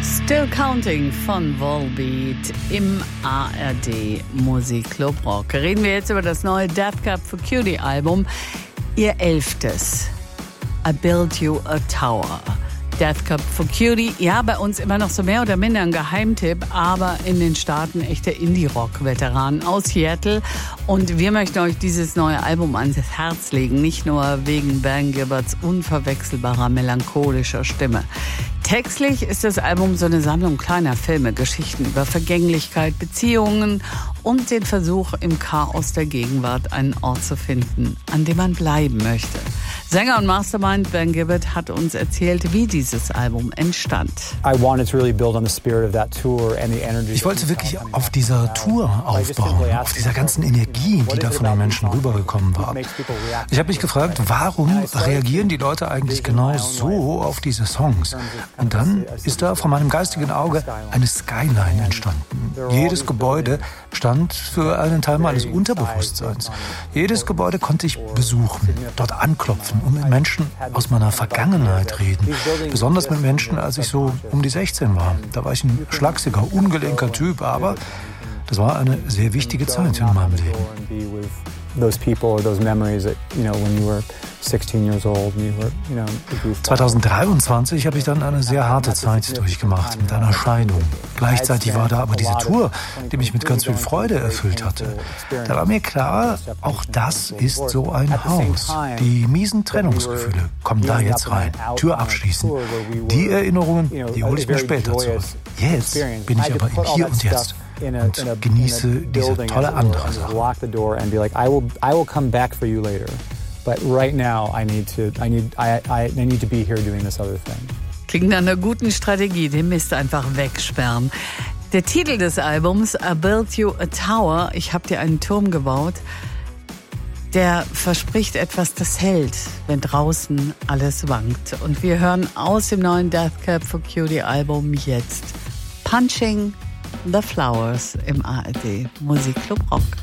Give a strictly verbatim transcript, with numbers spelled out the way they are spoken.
Still Counting von Volbeat im A R D Musikclub Rock. Reden wir jetzt über das neue Death Cab for Cutie Album, ihr elftes. I Built You a Tower. Death Cab for Cutie, ja, bei uns immer noch so mehr oder minder ein Geheimtipp, aber in den Staaten echte Indie-Rock-Veteranen aus Seattle. Und wir möchten euch dieses neue Album ans Herz legen, nicht nur wegen Ben Gibberts unverwechselbarer, melancholischer Stimme. Textlich ist das Album so eine Sammlung kleiner Filme, Geschichten über Vergänglichkeit, Beziehungen und den Versuch, im Chaos der Gegenwart einen Ort zu finden, an dem man bleiben möchte. Sänger und Mastermind Ben Gibbert hat uns erzählt, wie dieses Album entstand. Ich wollte wirklich auf dieser Tour aufbauen, auf dieser ganzen Energie, die da von den Menschen rübergekommen war. Ich habe mich gefragt, warum reagieren die Leute eigentlich genau so auf diese Songs? Und dann ist da vor meinem geistigen Auge eine Skyline entstanden. Jedes Gebäude stand für einen Teil meines Unterbewusstseins. Jedes Gebäude konnte ich besuchen, dort anklopfen und mit Menschen aus meiner Vergangenheit reden. Besonders mit Menschen, als ich so um die sechzehn war. Da war ich ein schlachsiger, ungelenker Typ, aber das war eine sehr wichtige Zeit in meinem Leben. Those people or those memories that, you know, when you were sixteen years old and you were, you know, zwanzig dreiundzwanzig habe ich dann eine sehr harte Zeit durchgemacht mit einer Scheidung. Gleichzeitig war da aber diese Tour, die mich mit ganz viel Freude erfüllt hatte. Da war mir klar, auch das ist so ein Haus. Die miesen Trennungsgefühle kommen da jetzt rein. Tür abschließen. Die Erinnerungen, die hole ich mir später zurück. Jetzt bin ich aber im Hier und Jetzt und genieße diese tolle andere Sache. But right now I need to I need I, I I need to be here doing this other thing. Klingt nach einer guten Strategie, den Mist einfach wegsperren. Der Titel des Albums, I Built You a Tower, ich habe dir einen Turm gebaut, der verspricht etwas, das hält, wenn draußen alles wankt. Und wir hören aus dem neuen Death Cab for Cutie Album jetzt Punching the Flowers im A R D Musikclub Rock.